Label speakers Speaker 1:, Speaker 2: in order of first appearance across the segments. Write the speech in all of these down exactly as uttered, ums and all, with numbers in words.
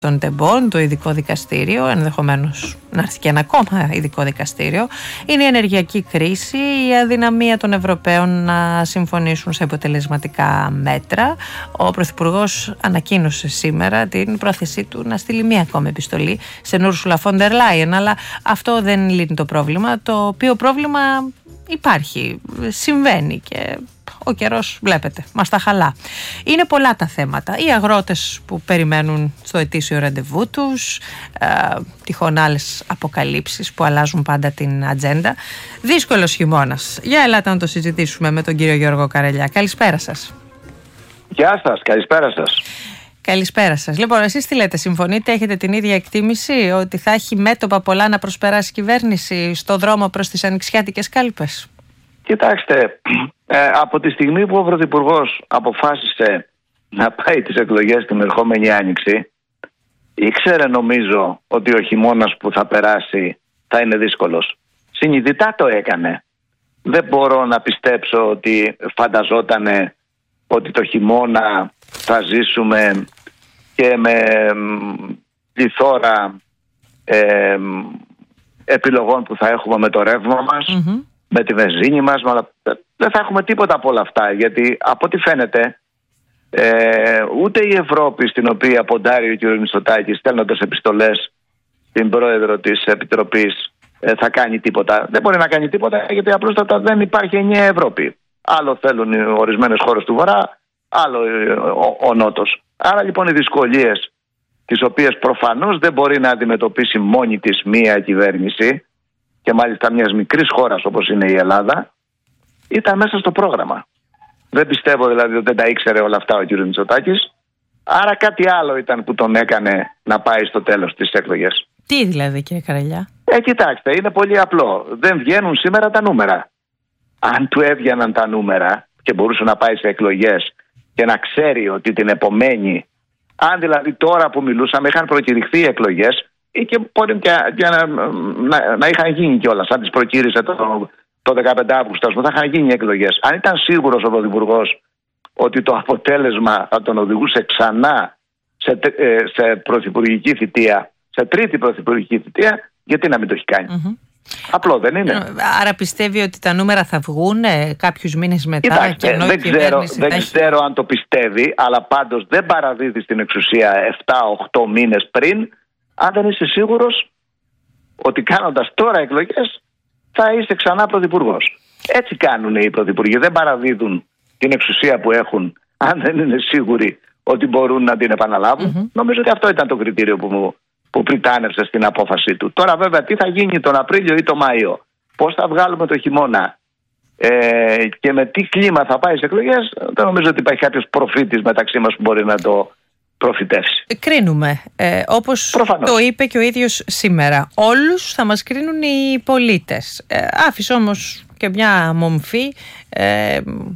Speaker 1: των τεμπών, το ειδικό δικαστήριο, ενδεχομένως να έρθει και ένα ακόμα ειδικό δικαστήριο, είναι η ενεργειακή κρίση, η αδυναμία των Ευρωπαίων να συμφωνήσουν σε αποτελεσματικά μέτρα. Ο Πρωθυπουργός ανακοίνωσε σήμερα την πρόθεσή του να στείλει μία ακόμη επιστολή σε Ούρσουλα φον ντερ Λάιεν, αλλά αυτό δεν λύνει το πρόβλημα, το οποίο πρόβλημα υπάρχει, συμβαίνει και ο καιρός, βλέπετε, μας τα χαλά. Είναι πολλά τα θέματα. Οι αγρότες που περιμένουν στο ετήσιο ραντεβού τους, ε, τυχόν άλλες αποκαλύψεις που αλλάζουν πάντα την ατζέντα. Δύσκολος χειμώνας. Για ελάτε να το συζητήσουμε με τον κύριο Γιώργο Καρελιά. Καλησπέρα σας.
Speaker 2: Γεια σας, καλησπέρα σας.
Speaker 1: Καλησπέρα σας. Λοιπόν, εσείς τι λέτε, συμφωνείτε, έχετε την ίδια εκτίμηση ότι θα έχει μέτωπα πολλά να προσπεράσει η κυβέρνηση στο δρόμο προς τις ανοιξιάτικες κάλπες?
Speaker 2: Κοιτάξτε, ε, από τη στιγμή που ο Πρωθυπουργός αποφάσισε να πάει τις εκλογές την ερχόμενη Άνοιξη, ήξερε νομίζω ότι ο χειμώνας που θα περάσει θα είναι δύσκολος. Συνειδητά το έκανε. Δεν μπορώ να πιστέψω ότι φανταζότανε ότι το χειμώνα θα ζήσουμε και με πληθώρα ε, επιλογών που θα έχουμε με το ρεύμα μας, mm-hmm. με τη βενζίνη μας, αλλά δεν θα έχουμε τίποτα από όλα αυτά, γιατί από ό,τι φαίνεται ε, ούτε η Ευρώπη, στην οποία ποντάρει ο κ. Μητσοτάκης στέλνοντας επιστολές στην πρόεδρο της Επιτροπής, ε, θα κάνει τίποτα. Δεν μπορεί να κάνει τίποτα, γιατί απλούστατα δεν υπάρχει ενιαία Ευρώπη. Άλλο θέλουν οι ορισμένες χώρες του Βορρά, άλλο ο, ο Νότος. Άρα λοιπόν οι δυσκολίες, τις οποίες προφανώς δεν μπορεί να αντιμετωπίσει μόνη της μία κυβέρνηση, και μάλιστα μιας μικρής χώρας όπως είναι η Ελλάδα, ήταν μέσα στο πρόγραμμα. Δεν πιστεύω δηλαδή ότι δεν τα ήξερε όλα αυτά ο κ. Μητσοτάκης. Άρα κάτι άλλο ήταν που τον έκανε να πάει στο τέλος της εκλογές.
Speaker 1: Τι δηλαδή, κύριε Καρελιά?
Speaker 2: Ε, κοιτάξτε, είναι πολύ απλό. Δεν βγαίνουν σήμερα τα νούμερα. Αν του έβγαιναν τα νούμερα και μπορούσε να πάει σε εκλογές και να ξέρει ότι την επομένη, αν δηλαδή τώρα που μιλούσαμε είχαν προκηρυχθεί οι εκλογές, ή και μπορεί και, και να, να, να είχαν γίνει κιόλας, αν τις προκήρυσε το, το δεκαπέντε Αυγούστου, θα είχαν γίνει εκλογές. Αν ήταν σίγουρος ο Πρωθυπουργός ότι το αποτέλεσμα θα τον οδηγούσε ξανά σε, σε πρωθυπουργική θητεία, σε τρίτη πρωθυπουργική θητεία, γιατί να μην το έχει κάνει? Mm-hmm. Απλό δεν είναι?
Speaker 1: Άρα πιστεύει ότι τα νούμερα θα βγουν κάποιους μήνες μετά?
Speaker 2: Κοιτάξτε,
Speaker 1: και
Speaker 2: δεν, ξέρω, δεν
Speaker 1: έχει...
Speaker 2: ξέρω αν το πιστεύει, αλλά πάντως δεν παραδίδει στην εξουσία επτά οκτώ μήνες πριν, αν δεν είσαι σίγουρος ότι κάνοντας τώρα εκλογές θα είσαι ξανά πρωθυπουργός. Έτσι κάνουν οι πρωθυπουργοί. Δεν παραδίδουν την εξουσία που έχουν αν δεν είναι σίγουροι ότι μπορούν να την επαναλάβουν. Mm-hmm. Νομίζω ότι αυτό ήταν το κριτήριο που μου που πριτάνευσε στην απόφαση του. Τώρα βέβαια τι θα γίνει τον Απρίλιο ή τον Μάιο, πώς θα βγάλουμε το χειμώνα ε, και με τι κλίμα θα πάει σε εκλογές, δεν νομίζω ότι υπάρχει κάποιος προφήτης μεταξύ μας που μπορεί να το προφητεύσει.
Speaker 1: Κρίνουμε, ε, όπως
Speaker 2: Προφανώς.
Speaker 1: Το είπε και ο ίδιος σήμερα. Όλους θα μας κρίνουν οι πολίτες. Ε, άφησε όμως και μια μομφή, ε,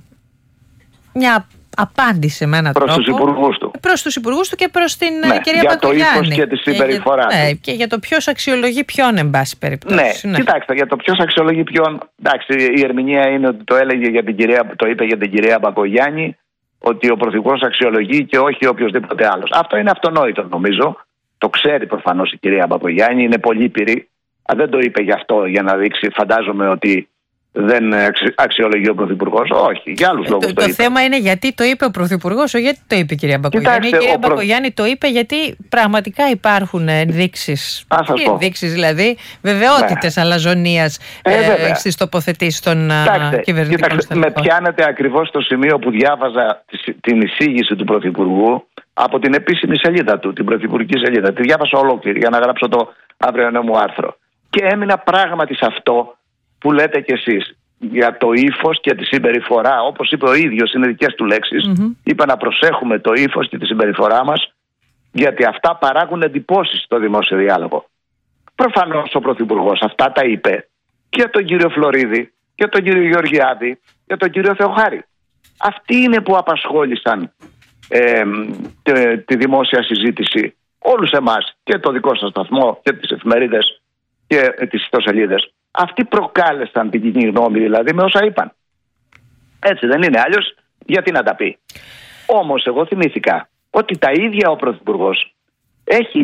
Speaker 1: μια απάντησε με έναν
Speaker 2: προς
Speaker 1: τρόπο.
Speaker 2: Τους υπουργούς του.
Speaker 1: Προς τους υπουργούς του και προς την
Speaker 2: ναι,
Speaker 1: κυρία
Speaker 2: για
Speaker 1: Μπακογιάννη.
Speaker 2: Για το ύφος και τη συμπεριφορά του.
Speaker 1: Ναι, και για το ποιος αξιολογεί ποιον, εν πάση περιπτώσει.
Speaker 2: Ναι, ναι, κοιτάξτε, για το ποιος αξιολογεί ποιον. Εντάξει, η ερμηνεία είναι ότι το, έλεγε για την κυρία, το είπε για την κυρία Μπακογιάννη, ότι ο Πρωθυπουργός αξιολογεί και όχι οποιοδήποτε άλλος. Αυτό είναι αυτονόητο νομίζω. Το ξέρει προφανώς η κυρία Μπακογιάννη, είναι πολύ πυρή. Δεν το είπε γι' αυτό για να δείξει, φαντάζομαι, ότι δεν αξιολογεί ο Πρωθυπουργός. Όχι, για άλλους λόγους.
Speaker 1: Το,
Speaker 2: το,
Speaker 1: το
Speaker 2: είπε.
Speaker 1: θέμα είναι γιατί το είπε ο Πρωθυπουργός, όχι γιατί το είπε η κυρία Μπακογιάννη.
Speaker 2: Κοιτάξτε,
Speaker 1: η κυρία
Speaker 2: προ...
Speaker 1: Μπακογιάννη το είπε γιατί πραγματικά υπάρχουν ενδείξεις. Ενδείξεις δηλαδή, βεβαιότητες ναι. αλαζονίας ε, ε, στις τοποθετήσεις των
Speaker 2: κοιτάξτε,
Speaker 1: κυβερνητικών
Speaker 2: κοιτάξτε, με πιάνετε ακριβώς στο σημείο που διάβαζα την εισήγηση του Πρωθυπουργού από την επίσημη σελίδα του, την πρωθυπουργική σελίδα. Τη διάβασα ολόκληρη για να γράψω το αυριανό μου άρθρο. Και έμεινα πράγματι σε αυτό που λέτε κι εσείς, για το ύφος και τη συμπεριφορά, όπως είπε ο ίδιος, είναι δικές του λέξεις. Mm-hmm. Είπε να προσέχουμε το ύφος και τη συμπεριφορά μας, γιατί αυτά παράγουν εντυπώσεις στο δημόσιο διάλογο. Προφανώς ο Πρωθυπουργός αυτά τα είπε και για τον κύριο Φλωρίδη, και τον κύριο Γεωργιάδη, και τον κύριο Θεοχάρη. Αυτοί είναι που απασχόλησαν ε, τη, τη δημόσια συζήτηση όλους εμάς, και το δικό σας σταθμό και τις εφημερίδες και τις ιστοσελίδες. Αυτοί προκάλεσαν την κοινή γνώμη δηλαδή με όσα είπαν. Έτσι δεν είναι? Αλλιώς γιατί να τα πει? Όμως εγώ θυμήθηκα ότι τα ίδια ο Πρωθυπουργός έχει